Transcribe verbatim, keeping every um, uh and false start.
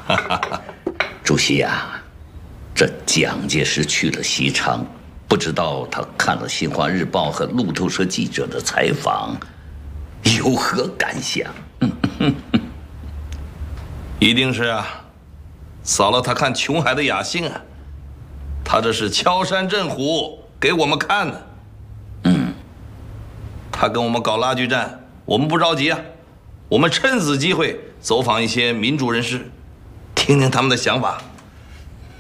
主席呀，这蒋介石去了西昌，不知道他看了《新华日报》和路透社记者的采访，有何感想？ 一定是啊，扫了他看琼海的雅兴啊，他这是敲山震虎给我们看的。 嗯， 他跟我们搞拉锯战，我们不着急啊，我们趁此机会走访一些民主人士，听听他们的想法。